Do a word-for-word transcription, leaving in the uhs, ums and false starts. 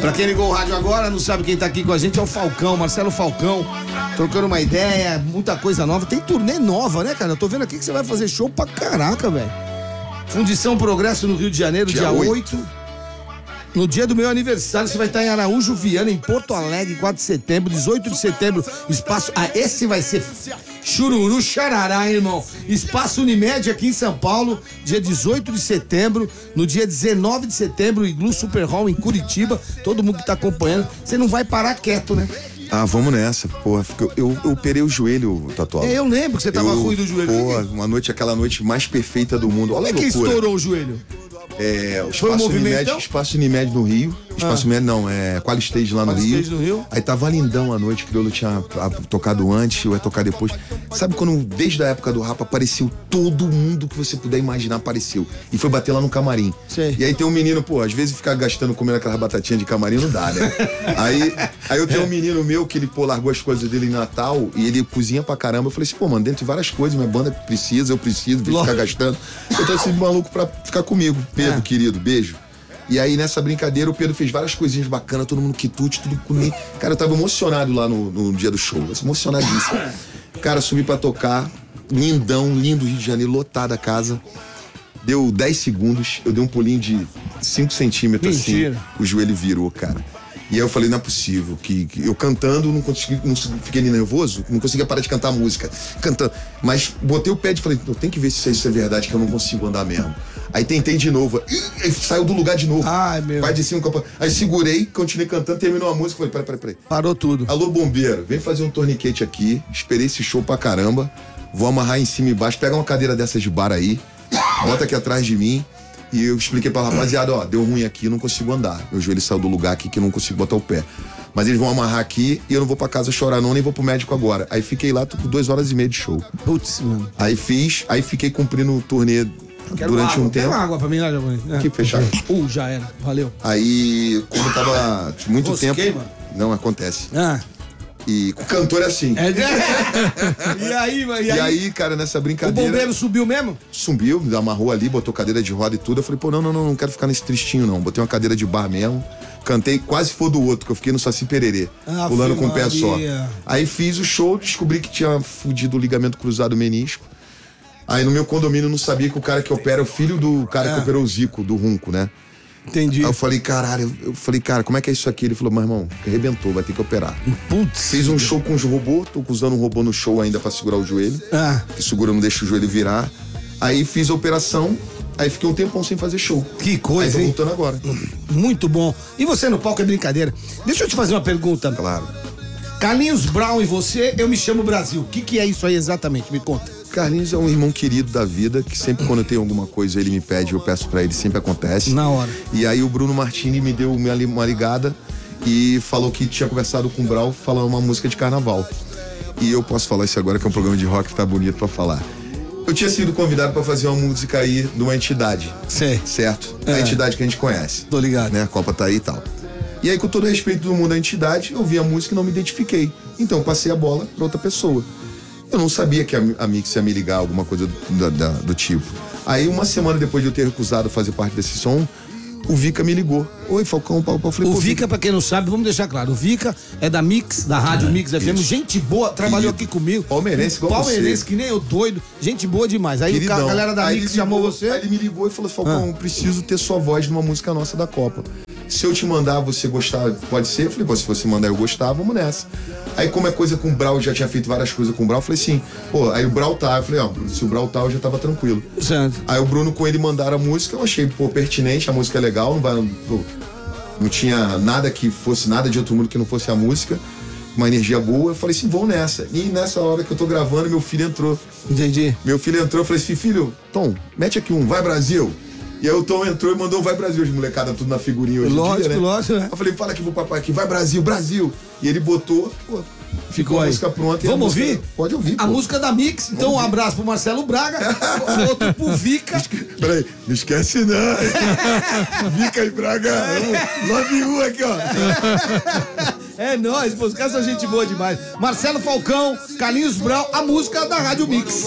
Pra quem ligou o rádio agora, não sabe quem tá aqui com a gente, é o Falcão, Marcelo Falcão, trocando uma ideia, muita coisa nova. Tem turnê nova, né, cara? Eu tô vendo aqui que você vai fazer show pra caraca, velho. Fundição Progresso no Rio de Janeiro, dia, dia oito. No dia do meu aniversário, você vai estar em Araújo Viana, em Porto Alegre, quatro de setembro, dezoito de setembro, espaço... Ah, esse vai ser chururu xarará, hein, irmão? Espaço Unimed aqui em São Paulo, dia dezoito de setembro, no dia dezenove de setembro, Iglu Super Hall em Curitiba, todo mundo que tá acompanhando, você não vai parar quieto, né? Ah, vamos nessa, porra, eu, eu, eu operei o joelho, Tatuado. É, eu lembro que você tava eu, ruim do joelho. Porra, uma noite, aquela noite mais perfeita do mundo, olha a loucura. Como é que estourou o joelho? É, o Espaço Unimed, Espaço Unimed no Rio. Espaço ah. Unimed não, é Qualistage lá no Rio. no Rio. Aí tava lindão a noite, que eu tinha tocado antes, eu ia tocar depois. Sabe quando, desde a época do rap, apareceu todo mundo que você puder imaginar, apareceu. E foi bater lá no camarim. Sei. E aí tem um menino, pô, às vezes ficar gastando, comendo aquela batatinha de camarim não dá, né? aí, aí eu tenho um menino meu que ele, pô, largou as coisas dele em Natal e ele cozinha pra caramba. Eu falei assim, pô, mano, dentro de várias coisas, minha banda precisa, eu preciso, de ficar gastando. Eu tô assim, maluco pra ficar comigo. Pedro, é. querido, beijo. E aí, nessa brincadeira, o Pedro fez várias coisinhas bacanas, todo mundo quitute, tudo comigo. Cara, eu tava emocionado lá no, no dia do show, emocionadíssimo. Cara, subi pra tocar, lindão, lindo Rio de Janeiro, lotada a casa. Deu dez segundos, eu dei um pulinho de cinco centímetros. Mentira. Assim, o joelho virou, cara. E aí eu falei, não é possível, que, que eu cantando, não consegui, não fiquei nervoso, não conseguia parar de cantar a música, cantando. Mas botei o pé e falei, eu tenho que ver se isso é verdade, que eu não consigo andar mesmo. Aí tentei de novo, e saiu do lugar de novo. Ai, meu. Vai de cima, aí segurei, continuei cantando, terminou a música, falei, peraí, peraí, peraí. Parou tudo. Alô, bombeiro, vem fazer um torniquete aqui, esperei esse show pra caramba, vou amarrar em cima e embaixo, pega uma cadeira dessas de bar aí, bota aqui atrás de mim. E eu expliquei pra rapaziada, ó, deu ruim aqui, não consigo andar. Meu joelho saiu do lugar aqui que eu não consigo botar o pé. Mas eles vão amarrar aqui e eu não vou pra casa chorar não, nem vou pro médico agora. Aí fiquei lá, tô com duas horas e meia de show. Putz, mano. Aí fiz, aí fiquei cumprindo o turnê Quero durante água, um tempo. Quero água pra mim lá, Giovanni. É. Que fechar. Uh, já era, valeu. Aí, como tava muito Rosquei, tempo... Mano. Não, acontece. Ah. E o cantor é assim. É. E aí, mano? E, e aí? aí, cara, nessa brincadeira... O bombeiro subiu mesmo? Subiu, me amarrou ali, botou cadeira de roda e tudo. Eu falei, pô, não, não, não, não quero ficar nesse tristinho, não. Botei uma cadeira de bar mesmo. Cantei quase for do outro, que eu fiquei no Saci Pererê, ah, pulando com o pé só. Aí fiz o show, descobri que tinha fudido o ligamento cruzado menisco. Aí no meu condomínio eu não sabia que o cara que opera é o filho do cara é. que operou o Zico, do Runco, né? Entendi. Aí eu falei, caralho, eu falei, cara, como é que é isso aqui? Ele falou, meu irmão, arrebentou, vai ter que operar. Putz. Fiz um show com os robôs, tô usando um robô no show ainda pra segurar o joelho. Ah. Que segura, não deixa o joelho virar. Aí fiz a operação, aí fiquei um tempão sem fazer show. Que coisa, aí hein? tô voltando agora. Muito bom. E você no palco é brincadeira. Deixa eu te fazer uma pergunta. Claro. Carlinhos Brown e você, eu me chamo Brasil. O que que é isso aí exatamente? Me conta. Carlinhos é um irmão querido da vida, que sempre quando eu tenho alguma coisa ele me pede, eu peço pra ele, sempre acontece. Na hora. E aí o Bruno Martini me deu uma ligada e falou que tinha conversado com o Brau falando uma música de carnaval. E eu posso falar isso agora, que é um programa de rock que tá bonito pra falar. Eu tinha sido convidado pra fazer uma música aí de uma entidade. Sei. Certo? É. A entidade que a gente conhece. Tô ligado. Né? A Copa tá aí e tal. E aí, com todo o respeito do mundo da entidade, eu vi a música e não me identifiquei. Então, eu passei a bola pra outra pessoa. Eu não sabia que a, a Mix ia me ligar, alguma coisa do, da, do tipo. Aí, uma semana depois de eu ter recusado fazer parte desse som, o Vica me ligou. Oi, Falcão, Pau, Pau. Falei, o Vica, pra quem não sabe, vamos deixar claro. O Vica é da Mix, da Rádio é, Mix F M. Isso. Gente boa, trabalhou aqui comigo. Palmeirense, igual Palmeirense, você. que nem eu, doido. Gente boa demais. Aí Queridão. a galera da aí Mix chamou ligou, você. Aí ele me ligou e falou, Falcão, ah. preciso ter sua voz numa música nossa da Copa. Se eu te mandar, você gostar, pode ser? Eu falei, pô, se você mandar eu gostar, vamos nessa. Aí, como é coisa com o Brau, já tinha feito várias coisas com o Brau, eu falei assim, pô, aí o Brau tá. Eu falei, ó, se o Brau tá, eu já tava tranquilo. Certo. Aí o Bruno com ele mandaram a música, eu achei, pô, pertinente, a música é legal, não vai. Pô, não tinha nada que fosse, nada de outro mundo que não fosse a música, uma energia boa. Eu falei assim, vamos nessa. E nessa hora que eu tô gravando, meu filho entrou. Entendi. Meu filho entrou, eu falei assim, filho, Tom, mete aqui um, vai Brasil. E aí o Tom entrou e mandou Vai Brasil, as molecada tudo na figurinha hoje lógico, em dia, né? Lógico, né? Eu falei, fala aqui pro papai aqui, vai Brasil, Brasil. E ele botou, pô, ficou a aí. música pronta. Vamos música... ouvir? Pode ouvir, A pô. música da Mix, então Vamos um abraço ouvir. pro Marcelo Braga, outro pro Vica. Peraí, não esquece não. Vica e Braga, love you aqui, ó. É nóis, pô, os caras são gente boa demais. Marcelo Falcão, Carlinhos Brown, a música da Rádio Mix.